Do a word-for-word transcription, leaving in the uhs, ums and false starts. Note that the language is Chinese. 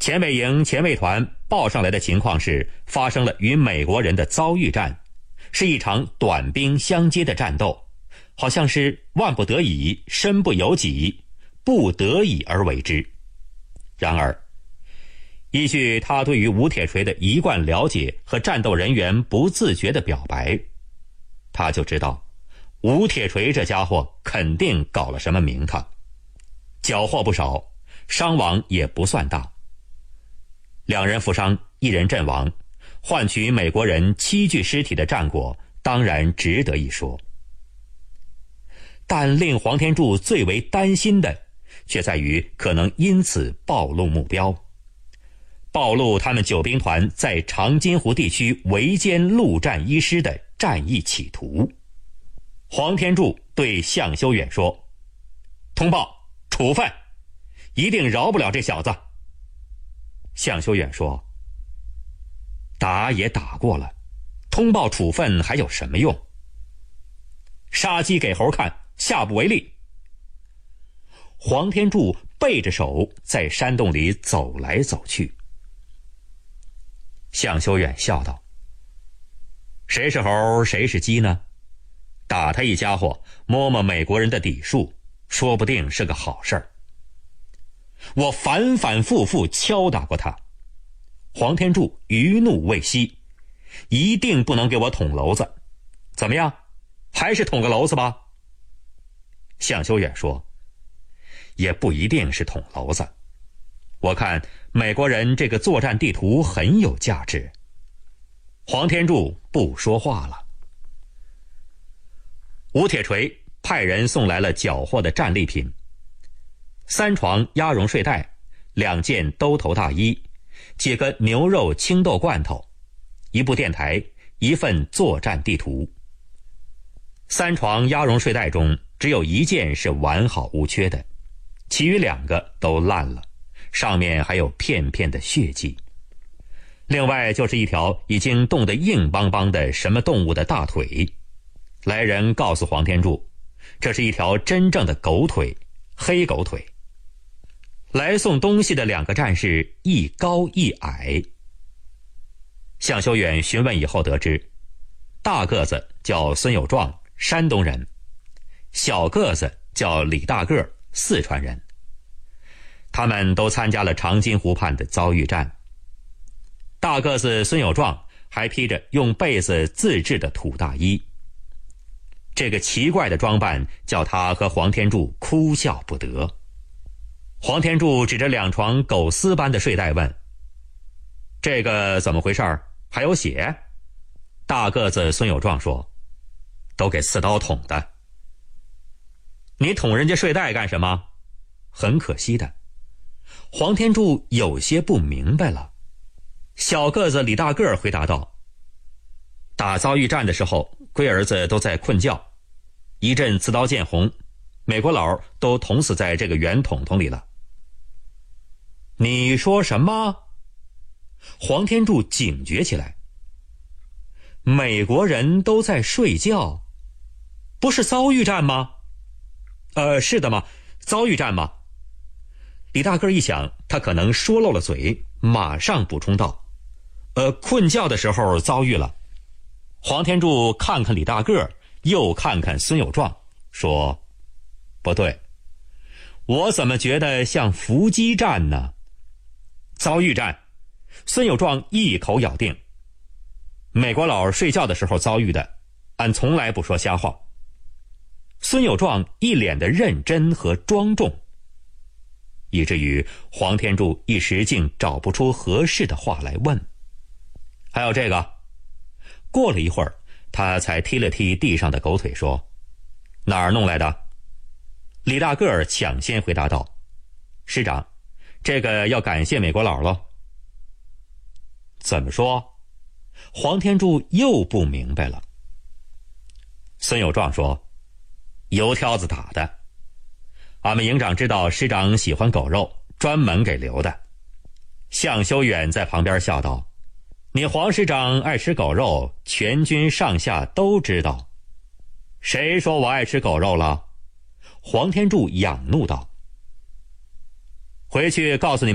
前卫营前卫团报上来的情况是，发生了与美国人的遭遇战，是一场短兵相接的战斗，好像是万不得已，身不由己，不得已而为之。然而依据他对于吴铁锤的一贯了解和战斗人员不自觉的表白，他就知道吴铁锤这家伙肯定搞了什么名堂，缴获不少，伤亡也不算大。两人负伤，一人阵亡，换取美国人七具尸体的战果当然值得一说。但令黄天柱最为担心的却在于可能因此暴露目标，暴露他们九兵团在长津湖地区围歼陆战一师的战役企图。黄天柱对向修远说：通报处分，一定饶不了这小子。向修远说：打也打过了，通报处分还有什么用？杀鸡给猴看，下不为例。黄天柱背着手在山洞里走来走去。向修远笑道：谁是猴谁是鸡呢？打他一家伙，摸摸美国人的底数，说不定是个好事儿。我反反复复敲打过他。黄天柱余怒未息，一定不能给我捅娄子。怎么样，还是捅个娄子吧？向修远说：也不一定是捅娄子，我看美国人这个作战地图很有价值。黄天柱不说话了。吴铁锤派人送来了缴获的战利品：三床鸭绒睡袋，两件兜头大衣，几个牛肉青豆罐头，一部电台，一份作战地图。三床鸭绒睡袋中只有一件是完好无缺的，其余两个都烂了，上面还有片片的血迹。另外就是一条已经冻得硬邦邦的什么动物的大腿。来人告诉黄天柱，这是一条真正的狗腿，黑狗腿。来送东西的两个战士一高一矮。向修远询问以后得知，大个子叫孙有壮，山东人；小个子叫李大个，四川人。他们都参加了长津湖畔的遭遇战。大个子孙有壮还披着用被子自制的土大衣。这个奇怪的装扮叫他和黄天柱哭笑不得。黄天柱指着两床狗丝般的睡袋问：这个怎么回事？还有血？大个子孙有壮说：都给刺刀捅的。你捅人家睡袋干什么？很可惜的，黄天柱有些不明白了。小个子李大个回答道：打遭遇战的时候，龟儿子都在困觉，一阵刺刀见红，美国佬都捅死在这个圆筒筒里了。你说什么？黄天柱警觉起来。美国人都在睡觉，不是遭遇战吗？呃，是的嘛，遭遇战嘛。李大个一想，他可能说漏了嘴，马上补充道：呃，困觉的时候遭遇了。黄天柱看看李大个，又看看孙有壮，说：不对，我怎么觉得像伏击战呢？遭遇战。孙有壮一口咬定：美国佬睡觉的时候遭遇的，俺从来不说瞎话。孙有壮一脸的认真和庄重，以至于黄天柱一时竟找不出合适的话来问。还有这个。过了一会儿，他才踢了踢地上的狗腿，说：哪儿弄来的？李大个抢先回答道：师长，这个要感谢美国佬了。怎么说？黄天柱又不明白了。孙有壮说：油挑子打的，俺们营长知道师长喜欢狗肉，专门给留的。向修远在旁边笑道：你黄师长爱吃狗肉，全军上下都知道。谁说我爱吃狗肉了？黄天柱仰怒道：回去告诉你们